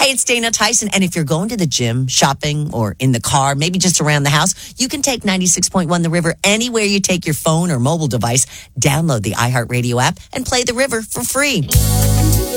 Hey, it's Dana Tyson. And if you're going to the gym, shopping, or in the car, maybe just around the house, you can take 96.1 The River anywhere you take your phone or mobile device. Download the iHeartRadio app and play The River for free.